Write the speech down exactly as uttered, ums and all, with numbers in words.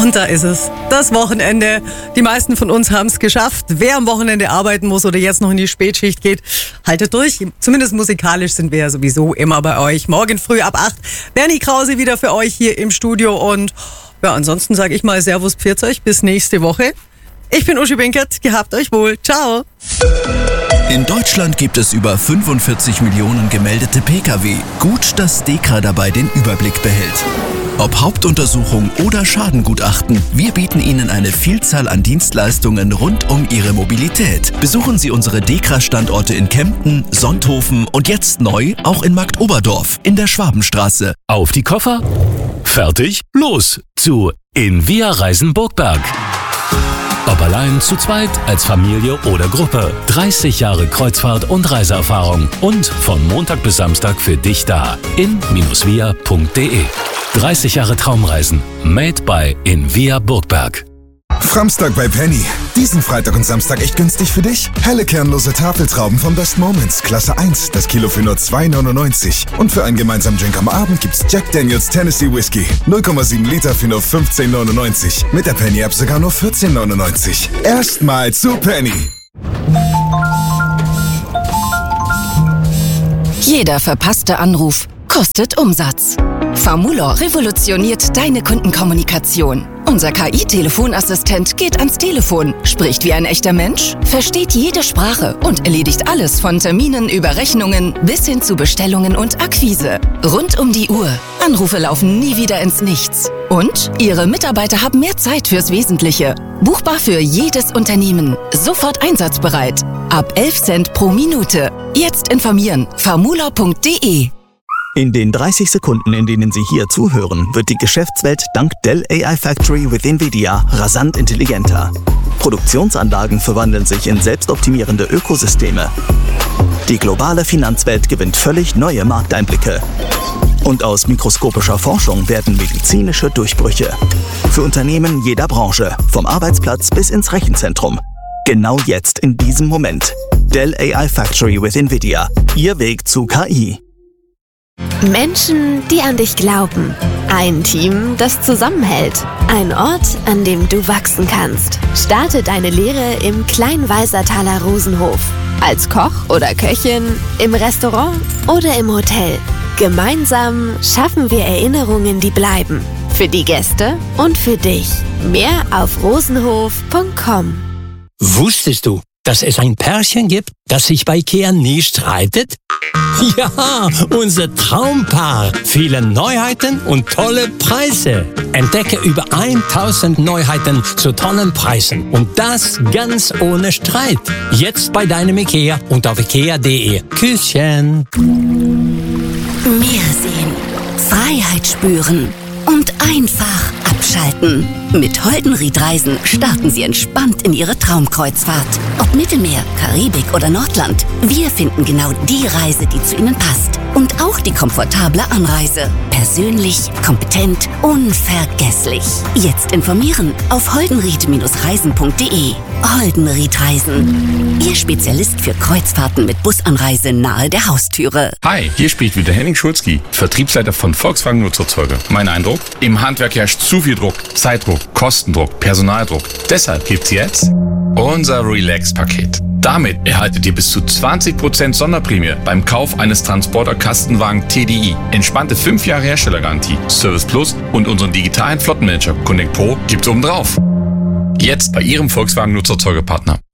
Und da ist es, das Wochenende. Die meisten von uns haben es geschafft. Wer am Wochenende arbeiten muss oder jetzt noch in die Spätschicht geht, haltet durch. Zumindest musikalisch sind wir ja sowieso immer bei euch. Morgen früh ab acht. Bernie Krause wieder für euch hier im Studio. Und ja, ansonsten sage ich mal Servus, pfiat euch, bis nächste Woche. Ich bin Uschi Binkert, gehabt euch wohl. Ciao. In Deutschland gibt es über fünfundvierzig Millionen gemeldete Pkw. Gut, dass DEKRA dabei den Überblick behält. Ob Hauptuntersuchung oder Schadengutachten, wir bieten Ihnen eine Vielzahl an Dienstleistungen rund um Ihre Mobilität. Besuchen Sie unsere DEKRA-Standorte in Kempten, Sonthofen und jetzt neu auch in Marktoberdorf in der Schwabenstraße. Auf die Koffer, fertig, los zu Invia Reisen Burgberg. Ob allein, zu zweit, als Familie oder Gruppe. dreißig Jahre Kreuzfahrt und Reiseerfahrung. Und von Montag bis Samstag für dich da. in via punkt de. dreißig Jahre Traumreisen. Made by Invia Burgberg. Framstag bei Penny. Diesen Freitag und Samstag echt günstig für dich. Helle kernlose Tafeltrauben von Best Moments, Klasse eins, das Kilo für nur zwei neunundneunzig. Und für einen gemeinsamen Drink am Abend gibt's Jack Daniels Tennessee Whiskey. null Komma sieben Liter für nur fünfzehn neunundneunzig. Mit der Penny-App sogar nur vierzehn neunundneunzig. Erstmal zu Penny. Jeder verpasste Anruf kostet Umsatz. Famulor revolutioniert deine Kundenkommunikation. Unser K I-Telefonassistent geht ans Telefon, spricht wie ein echter Mensch, versteht jede Sprache und erledigt alles von Terminen über Rechnungen bis hin zu Bestellungen und Akquise. Rund um die Uhr. Anrufe laufen nie wieder ins Nichts. Und Ihre Mitarbeiter haben mehr Zeit fürs Wesentliche. Buchbar für jedes Unternehmen. Sofort einsatzbereit. Ab elf Cent pro Minute. Jetzt informieren. famulor punkt de. In den dreißig Sekunden, in denen Sie hier zuhören, wird die Geschäftswelt dank Dell A I Factory with NVIDIA rasant intelligenter. Produktionsanlagen verwandeln sich in selbstoptimierende Ökosysteme. Die globale Finanzwelt gewinnt völlig neue Markteinblicke. Und aus mikroskopischer Forschung werden medizinische Durchbrüche. Für Unternehmen jeder Branche, vom Arbeitsplatz bis ins Rechenzentrum. Genau jetzt, in diesem Moment. Dell A I Factory with NVIDIA. Ihr Weg zu K I. Menschen, die an dich glauben. Ein Team, das zusammenhält. Ein Ort, an dem du wachsen kannst. Starte deine Lehre im Kleinwalsertaler Rosenhof. Als Koch oder Köchin, im Restaurant oder im Hotel. Gemeinsam schaffen wir Erinnerungen, die bleiben. Für die Gäste und für dich. Mehr auf rosenhof punkt com. Wusstest du, dass es ein Pärchen gibt, das sich bei IKEA nie streitet? Ja, unser Traumpaar. Viele Neuheiten und tolle Preise. Entdecke über tausend Neuheiten zu tollen Preisen. Und das ganz ohne Streit. Jetzt bei deinem IKEA und auf ikea punkt de. Küsschen. Meer sehen, Freiheit spüren und einfach abschalten. Mit Holdenried Reisen starten Sie entspannt in Ihre Traumkreuzfahrt. Ob Mittelmeer, Karibik oder Nordland, wir finden genau die Reise, die zu Ihnen passt. Und auch die komfortable Anreise. Persönlich, kompetent, unvergesslich. Jetzt informieren auf holdenried Reisen punkt de. Holdenried Reisen. Ihr Spezialist für Kreuzfahrten mit Busanreise nahe der Haustüre. Hi, hier spricht wieder Henning Schulzki, Vertriebsleiter von Volkswagen Nutzerzeuger. Mein Eindruck? Im Handwerk herrscht zu viel Druck, Zeitdruck, Kostendruck, Personaldruck. Deshalb gibt's jetzt unser Relax-Paket. Damit erhaltet ihr bis zu zwanzig Prozent Sonderprämie beim Kauf eines Transporter-Kastenwagen T D I. Entspannte fünf Jahre Herstellergarantie, Service Plus und unseren digitalen Flottenmanager Connect Pro gibt's obendrauf. Jetzt bei Ihrem Volkswagen Nutzerzeugerpartner.